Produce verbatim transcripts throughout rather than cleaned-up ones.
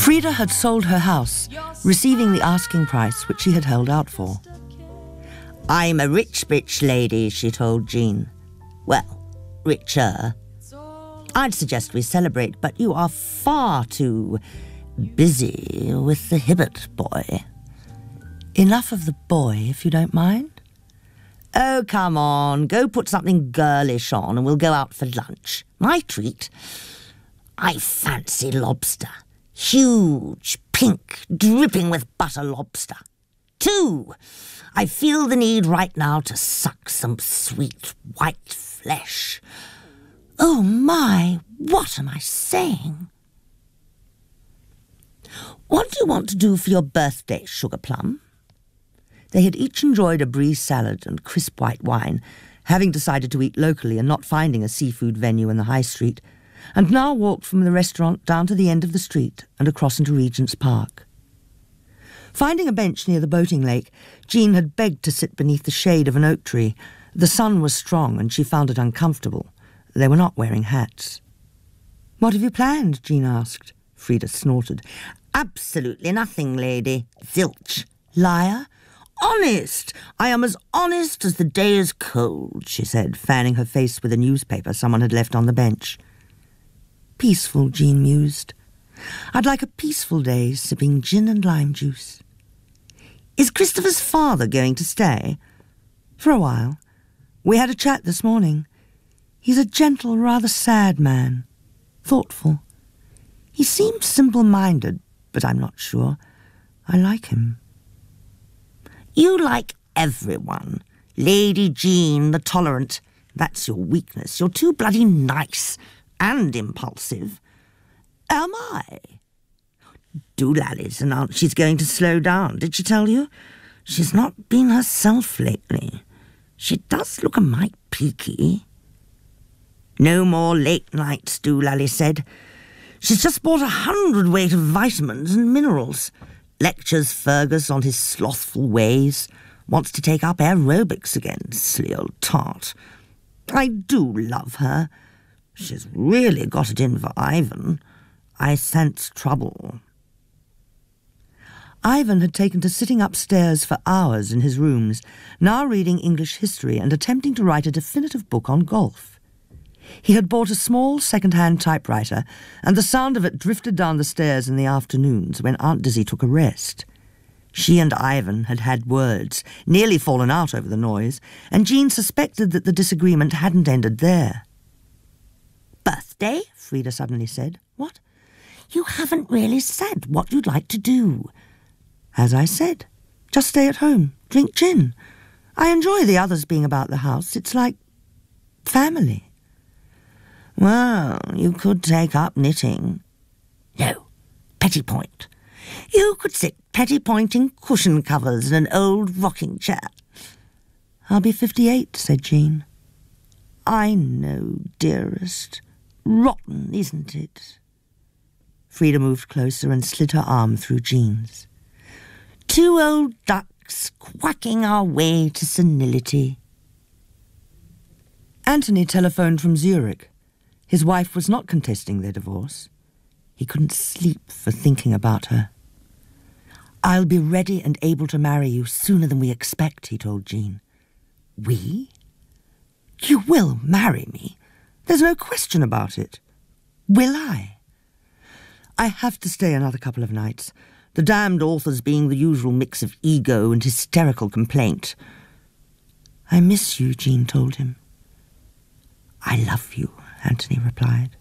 Frida had sold her house, receiving the asking price which she had held out for. "I'm a rich bitch lady," she told Jean. "Well, richer. I'd suggest we celebrate, but you are far too busy with the Hibbert boy." "Enough of the boy, if you don't mind." "Oh, come on, go put something girlish on and we'll go out for lunch. My treat. I fancy lobster. Huge, pink, dripping with butter lobster. Two, I feel the need right now to suck some sweet white flesh. Oh my, what am I saying? What do you want to do for your birthday, Sugar Plum?" They had each enjoyed a brie salad and crisp white wine, having decided to eat locally and not finding a seafood venue in the high street, and now walked from the restaurant down to the end of the street and across into Regent's Park. Finding a bench near the boating lake, Jean had begged to sit beneath the shade of an oak tree. The sun was strong and she found it uncomfortable. They were not wearing hats. "What have you planned?" Jean asked. Frida snorted. "Absolutely nothing, lady. Zilch. Liar." "Honest! I am as honest as the day is cold," she said, fanning her face with a newspaper someone had left on the bench. "Peaceful," Jean mused. "I'd like a peaceful day, sipping gin and lime juice." "Is Christopher's father going to stay?" "For a while. We had a chat this morning. He's a gentle, rather sad man. Thoughtful. He seems simple-minded, but I'm not sure. I like him." "You like everyone. Lady Jean, the tolerant. That's your weakness. You're too bloody nice and impulsive." "Am I?" "Doolallys announced she's going to slow down. Did she tell you? She's not been herself lately. She does look a mite peaky." "No more late nights," Doolally said. "She's just bought a hundredweight of vitamins and minerals. Lectures Fergus on his slothful ways. Wants to take up aerobics again, silly old tart. I do love her. She's really got it in for Ivan. I sense trouble." Ivan had taken to sitting upstairs for hours in his rooms, now reading English history and attempting to write a definitive book on golf. He had bought a small second-hand typewriter, and the sound of it drifted down the stairs in the afternoons when Aunt Dizzy took a rest. She and Ivan had had words, nearly fallen out over the noise, and Jean suspected that the disagreement hadn't ended there. "Birthday?" Frida suddenly said. "What?" "You haven't really said what you'd like to do." "As I said, just stay at home, drink gin. I enjoy the others being about the house. It's like family." "Well, you could take up knitting." "No, pettipoint. You could sit pettipointing cushion covers in an old rocking chair." "I'll be fifty-eight," said Jean. "I know, dearest. Rotten, isn't it?" Frida moved closer and slid her arm through Jean's. "Two old ducks quacking our way to senility." Anthony telephoned from Zurich. His wife was not contesting their divorce. He couldn't sleep for thinking about her. "I'll be ready and able to marry you sooner than we expect," he told Jean. "We? You will marry me? There's no question about it." "Will I?" "I have to stay another couple of nights. The damned authors being the usual mix of ego and hysterical complaint." "I miss you," Jean told him. "I love you," Anthony replied.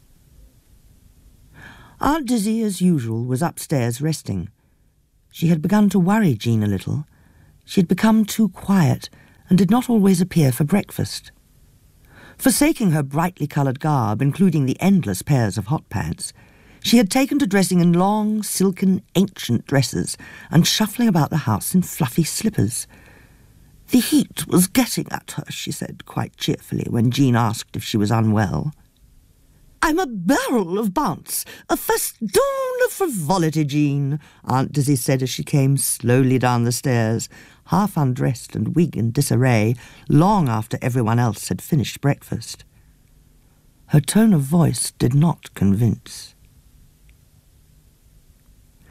Aunt Dizzy, as usual, was upstairs resting. She had begun to worry Jean a little. She had become too quiet and did not always appear for breakfast. Forsaking her brightly coloured garb, including the endless pairs of hot pants, she had taken to dressing in long, silken, ancient dresses and shuffling about the house in fluffy slippers. "The heat was getting at her," she said quite cheerfully when Jean asked if she was unwell. "I'm a barrel of bounce, a festoon of frivolity, Jean," Aunt Dizzy said as she came slowly down the stairs, half undressed and wig in disarray, long after everyone else had finished breakfast. Her tone of voice did not convince.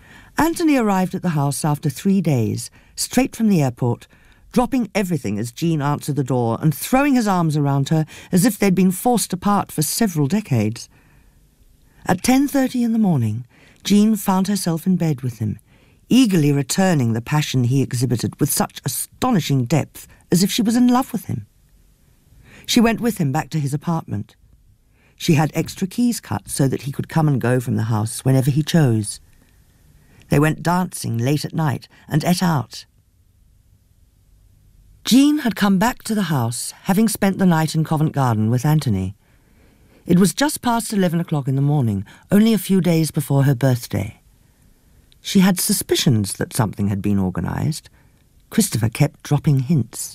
Anthony arrived at the house after three days, straight from the airport, dropping everything as Jean answered the door and throwing his arms around her as if they'd been forced apart for several decades. At ten thirty in the morning, Jean found herself in bed with him, eagerly returning the passion he exhibited with such astonishing depth as if she was in love with him. She went with him back to his apartment. She had extra keys cut so that he could come and go from the house whenever he chose. They went dancing late at night and ate out. Jean had come back to the house, having spent the night in Covent Garden with Anthony. It was just past eleven o'clock in the morning, only a few days before her birthday. She had suspicions that something had been organised. Christopher kept dropping hints.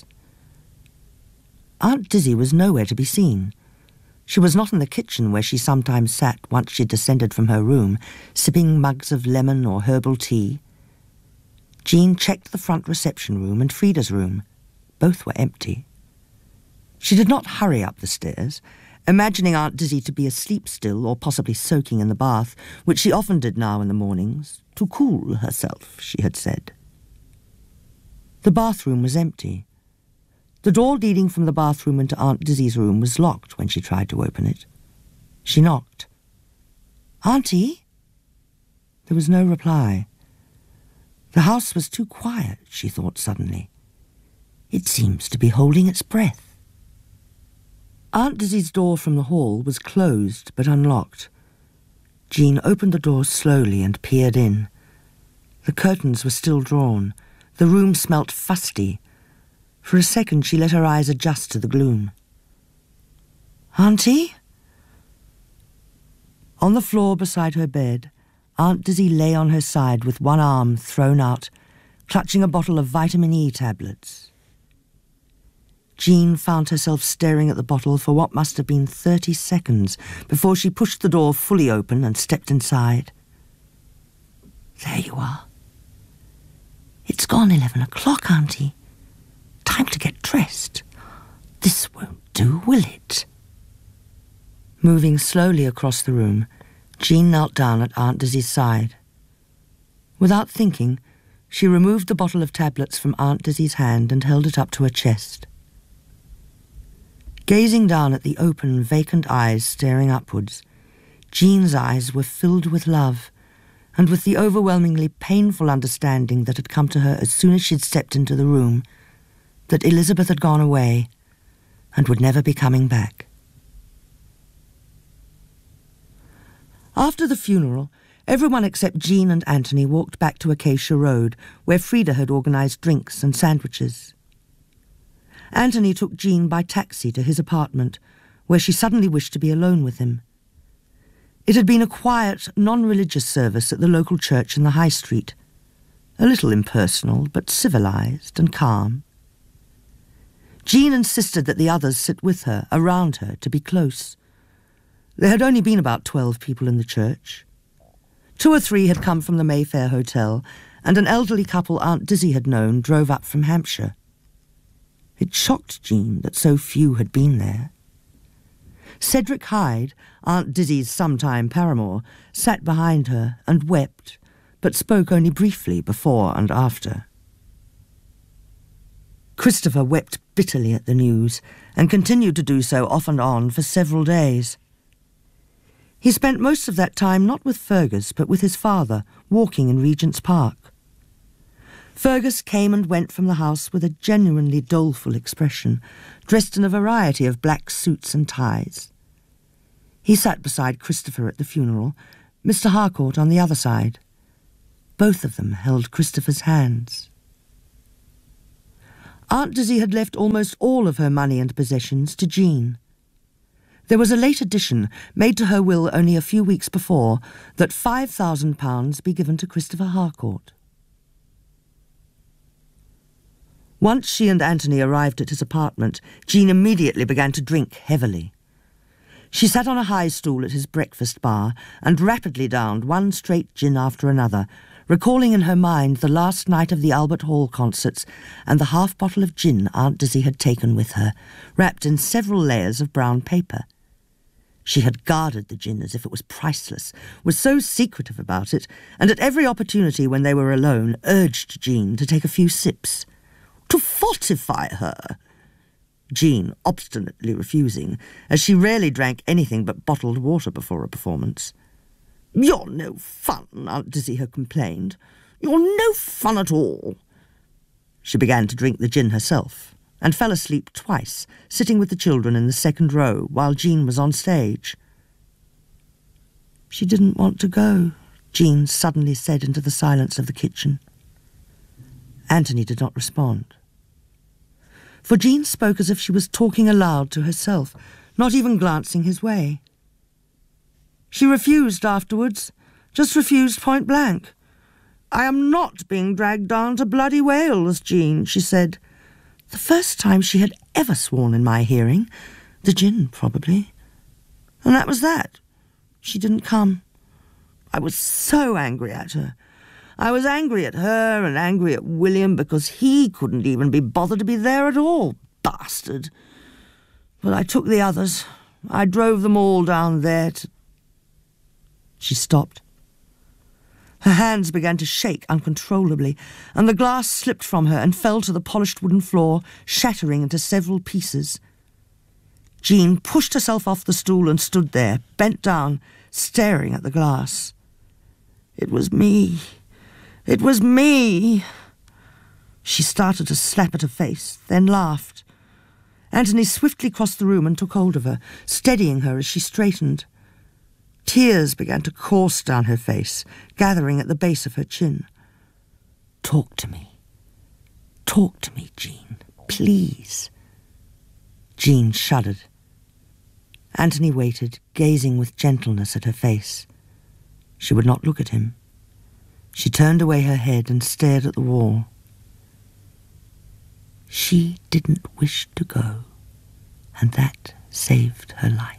Aunt Dizzy was nowhere to be seen. She was not in the kitchen where she sometimes sat once she descended from her room, sipping mugs of lemon or herbal tea. Jean checked the front reception room and Frida's room. Both were empty. She did not hurry up the stairs, imagining Aunt Dizzy to be asleep still or possibly soaking in the bath, which she often did now in the mornings, to cool herself, she had said. The bathroom was empty. The door leading from the bathroom into Aunt Dizzy's room was locked when she tried to open it. She knocked. "Auntie?" There was no reply. The house was too quiet, she thought suddenly. It seems to be holding its breath. Aunt Dizzy's door from the hall was closed but unlocked. Jean opened the door slowly and peered in. The curtains were still drawn. The room smelt fusty. For a second she let her eyes adjust to the gloom. "Auntie?" On the floor beside her bed, Aunt Dizzy lay on her side with one arm thrown out, clutching a bottle of vitamin E tablets. Jean found herself staring at the bottle for what must have been thirty seconds before she pushed the door fully open and stepped inside. "There you are. It's gone eleven o'clock, Auntie. Time to get dressed. This won't do, will it?" Moving slowly across the room, Jean knelt down at Aunt Dizzy's side. Without thinking, she removed the bottle of tablets from Aunt Dizzy's hand and held it up to her chest. Gazing down at the open, vacant eyes staring upwards, Jean's eyes were filled with love, and with the overwhelmingly painful understanding that had come to her as soon as she'd stepped into the room, that Elizabeth had gone away and would never be coming back. After the funeral, everyone except Jean and Anthony walked back to Acacia Road, where Frida had organised drinks and sandwiches. Anthony took Jean by taxi to his apartment, where she suddenly wished to be alone with him. It had been a quiet, non-religious service at the local church in the High Street, a little impersonal but civilised and calm. Jean insisted that the others sit with her, around her, to be close. There had only been about twelve people in the church. Two or three had come from the Mayfair Hotel, and an elderly couple Aunt Dizzy had known drove up from Hampshire. It shocked Jean that so few had been there. Cedric Hyde, Aunt Dizzy's sometime paramour, sat behind her and wept, but spoke only briefly before and after. Christopher wept bitterly at the news, and continued to do so off and on for several days. He spent most of that time not with Fergus, but with his father, walking in Regent's Park. Fergus came and went from the house with a genuinely doleful expression, dressed in a variety of black suits and ties. He sat beside Christopher at the funeral, Mister Harcourt on the other side. Both of them held Christopher's hands. Aunt Dizzy had left almost all of her money and possessions to Jean. There was a late addition, made to her will only a few weeks before, that five thousand pounds be given to Christopher Harcourt. Once she and Anthony arrived at his apartment, Jean immediately began to drink heavily. She sat on a high stool at his breakfast bar and rapidly downed one straight gin after another, recalling in her mind the last night of the Albert Hall concerts and the half bottle of gin Aunt Dizzy had taken with her, wrapped in several layers of brown paper. She had guarded the gin as if it was priceless, was so secretive about it, and at every opportunity when they were alone urged Jean to take a few sips. To fortify her! Jean obstinately refusing, as she rarely drank anything but bottled water before a performance. "You're no fun," Aunt Dizzy had complained. "You're no fun at all." She began to drink the gin herself, and fell asleep twice, sitting with the children in the second row while Jean was on stage. She didn't want to go, Jean suddenly said into the silence of the kitchen. Anthony did not respond. For Jean spoke as if she was talking aloud to herself, not even glancing his way. She refused afterwards, just refused point blank. "I am not being dragged down to bloody Wales, Jean," she said. The first time she had ever sworn in my hearing. The gin, probably. And that was that. She didn't come. I was so angry at her. I was angry at her and angry at William because he couldn't even be bothered to be there at all, bastard. But I took the others. I drove them all down there to... She stopped. Her hands began to shake uncontrollably, and the glass slipped from her and fell to the polished wooden floor, shattering into several pieces. Jean pushed herself off the stool and stood there, bent down, staring at the glass. It was me. It was me. She started to slap at her face, then laughed. Anthony swiftly crossed the room and took hold of her, steadying her as she straightened. Tears began to course down her face, gathering at the base of her chin. "Talk to me. Talk to me, Jean. Please." Jean shuddered. Anthony waited, gazing with gentleness at her face. She would not look at him. She turned away her head and stared at the wall. She didn't wish to go, and that saved her life.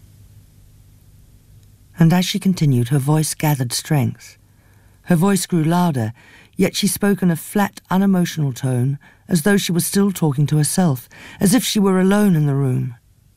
And as she continued, her voice gathered strength. Her voice grew louder, yet she spoke in a flat, unemotional tone, as though she was still talking to herself, as if she were alone in the room.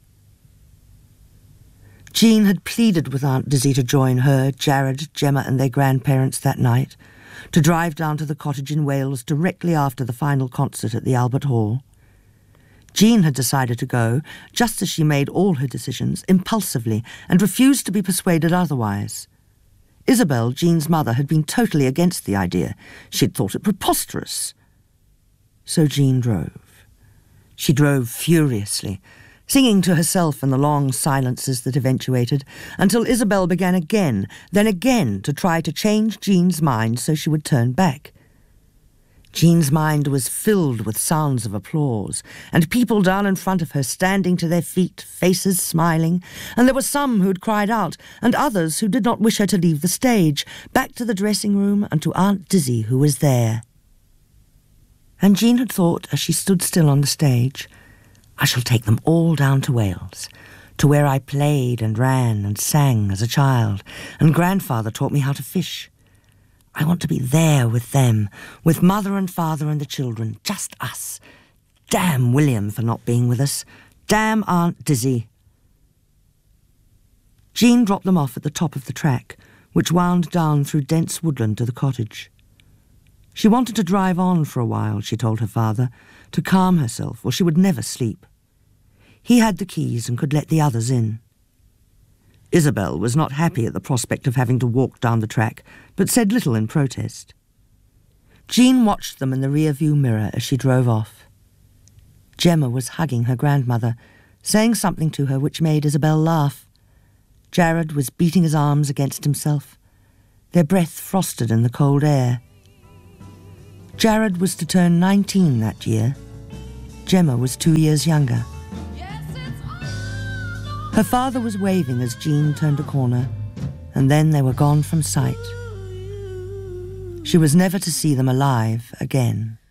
Jean had pleaded with Aunt Dizzy to join her, Jared, Gemma and their grandparents that night, to drive down to the cottage in Wales directly after the final concert at the Albert Hall. Jean had decided to go, just as she made all her decisions, impulsively, and refused to be persuaded otherwise. Isabel, Jean's mother, had been totally against the idea. She'd thought it preposterous. So Jean drove. She drove furiously, singing to herself in the long silences that eventuated, until Isabel began again, then again, to try to change Jean's mind so she would turn back. Jean's mind was filled with sounds of applause, and people down in front of her standing to their feet, faces smiling, and there were some who had cried out, and others who did not wish her to leave the stage, back to the dressing room and to Aunt Dizzy, who was there. And Jean had thought, as she stood still on the stage, "I shall take them all down to Wales, to where I played and ran and sang as a child, and grandfather taught me how to fish. I want to be there with them, with Mother and Father and the children, just us. Damn William for not being with us. Damn Aunt Dizzy." Jean dropped them off at the top of the track, which wound down through dense woodland to the cottage. She wanted to drive on for a while, she told her father, to calm herself, or she would never sleep. He had the keys and could let the others in. Isabel was not happy at the prospect of having to walk down the track, but said little in protest. Jean watched them in the rear-view mirror as she drove off. Gemma was hugging her grandmother, saying something to her which made Isabel laugh. Jared was beating his arms against himself, their breath frosted in the cold air. Jared was to turn nineteen that year. Gemma was two years younger. Her father was waving as Jean turned a corner, and then they were gone from sight. She was never to see them alive again.